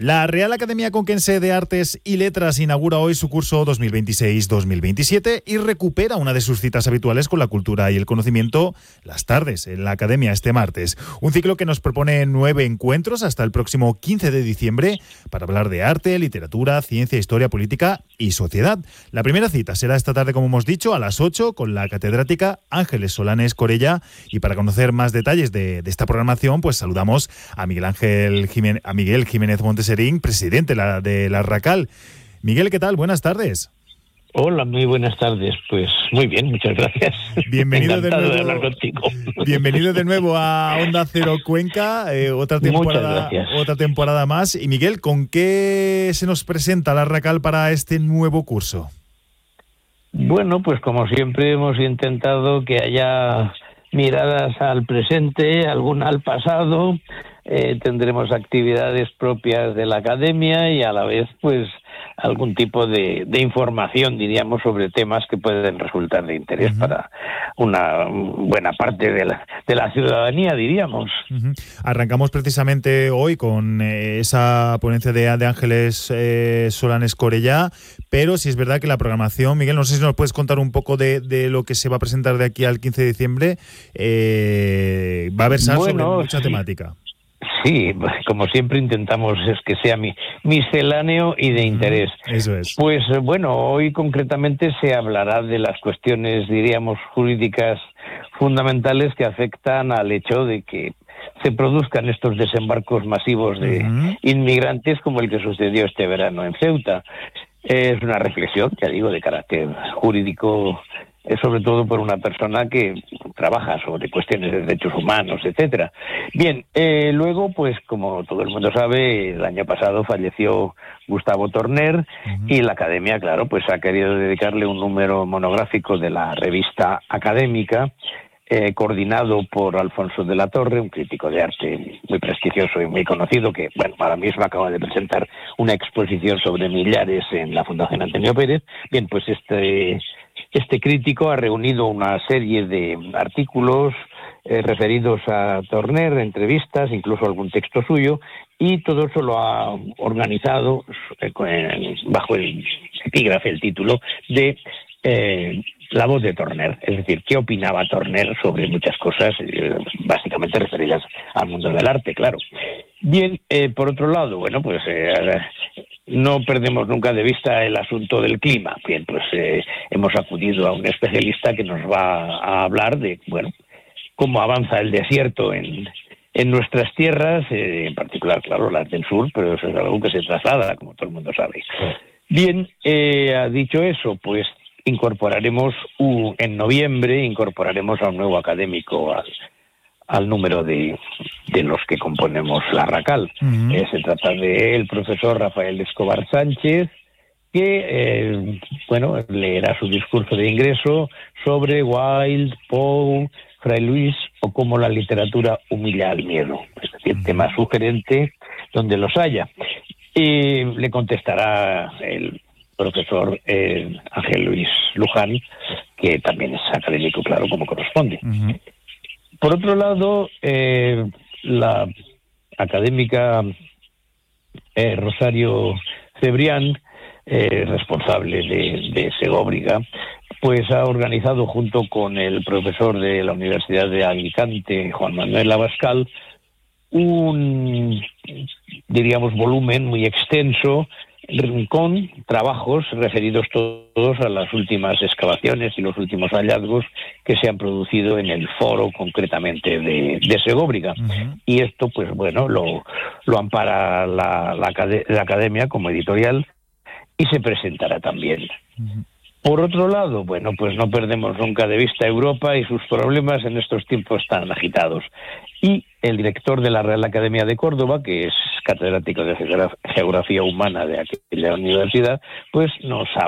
La Real Academia Conquense de Artes y Letras inaugura hoy su curso 2026-2027 y recupera una de sus citas habituales con la cultura y el conocimiento las tardes en la Academia este martes. Un ciclo que nos propone 9 encuentros hasta el próximo 15 de diciembre para hablar de arte, literatura, ciencia, historia, política y sociedad. La primera cita será esta tarde, como hemos dicho, a las 8 con la catedrática Ángeles Solanes Corella. Y para conocer más detalles de esta programación, pues saludamos a Miguel Jiménez Monteserín, presidente de la RACAL. Miguel, ¿qué tal? Buenas tardes. Hola, muy buenas tardes. Pues muy bien, muchas gracias. Bienvenido de nuevo. De hablar contigo. Bienvenido de nuevo a Onda Cero Cuenca, otra temporada más. Y Miguel, ¿con qué se nos presenta la RACAL para este nuevo curso? Bueno, pues como siempre hemos intentado que haya miradas al presente, alguna al pasado. Tendremos actividades propias de la academia y a la vez pues algún tipo de información, diríamos, sobre temas que pueden resultar de interés para una buena parte de la ciudadanía, diríamos. Arrancamos precisamente hoy con esa ponencia de Ángeles Solanes Corella, pero si es verdad que la programación, Miguel, no sé si nos puedes contar un poco de lo que se va a presentar de aquí al 15 de diciembre, va a versar sobre mucha temática. Sí, como siempre intentamos es que sea misceláneo y de interés. Eso es. Pues bueno, hoy concretamente se hablará de las cuestiones, diríamos, jurídicas fundamentales que afectan al hecho de que se produzcan estos desembarcos masivos de inmigrantes como el que sucedió este verano en Ceuta. Es una reflexión, ya digo, de carácter jurídico, sobre todo por una persona que trabaja sobre cuestiones de derechos humanos, etcétera. Bien, luego, pues como todo el mundo sabe, el año pasado falleció Gustavo Torner y la Academia, claro, pues ha querido dedicarle un número monográfico de la revista académica, coordinado por Alfonso de la Torre, un crítico de arte muy prestigioso y muy conocido, que, bueno, ahora mismo acaba de presentar una exposición sobre Millares en la Fundación Antonio Pérez. Bien, pues este crítico ha reunido una serie de artículos referidos a Torner, entrevistas, incluso algún texto suyo, y todo eso lo ha organizado bajo el epígrafe, el título de La voz de Torner, es decir, qué opinaba Torner sobre muchas cosas, básicamente referidas al mundo del arte, claro. Bien, por otro lado, bueno, pues no perdemos nunca de vista el asunto del clima. Bien, pues hemos acudido a un especialista que nos va a hablar de, bueno, cómo avanza el desierto en nuestras tierras, en particular, claro, las del sur, pero eso es algo que se traslada, como todo el mundo sabe. Bien, dicho eso, pues incorporaremos en noviembre a un nuevo académico al número de los que componemos la RACAL. Se trata del profesor Rafael Escobar Sánchez, que leerá su discurso de ingreso sobre Wilde, Poe, Fray Luis o cómo la literatura humilla al miedo, es decir, tema sugerente donde los haya. Y le contestará el profesor Ángel Luis Luján, que también es académico, claro, como corresponde. Por otro lado, la académica Rosario Cebrián, responsable de Segóbriga, pues ha organizado junto con el profesor de la Universidad de Alicante, Juan Manuel Abascal, un, diríamos, volumen muy extenso con trabajos referidos todos a las últimas excavaciones y los últimos hallazgos que se han producido en el foro concretamente de Segóbriga. Y esto, pues bueno, lo ampara la academia como editorial y se presentará también. Por otro lado, bueno, pues no perdemos nunca de vista Europa y sus problemas en estos tiempos tan agitados. Y el director de la Real Academia de Córdoba, que es catedrático de Geografía Humana de aquella universidad, pues nos